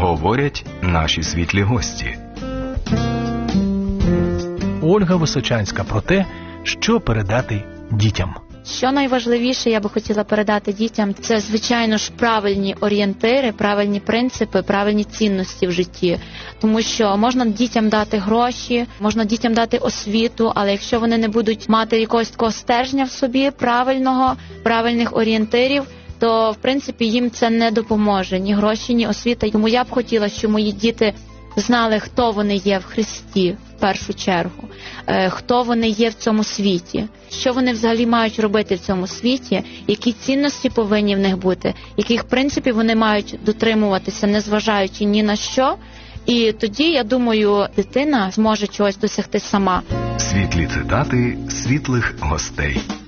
говорять наші світлі гості. Ольга Височанська про те, що передати дітям. Що найважливіше я би хотіла передати дітям, це, звичайно ж, правильні орієнтири, правильні принципи, правильні цінності в житті. Тому що можна дітям дати гроші, можна дітям дати освіту, але якщо вони не будуть мати якогось такого стержня в собі правильних орієнтирів, то, в принципі, їм це не допоможе. Ні гроші, ні освіта. Тому я б хотіла, щоб мої діти знали, хто вони є в Христі, в першу чергу, хто вони є в цьому світі, що вони взагалі мають робити в цьому світі, які цінності повинні в них бути, яких принципів вони мають дотримуватися, незважаючи ні на що. І тоді, я думаю, дитина зможе чогось досягти сама. Світлі цитати світлих гостей.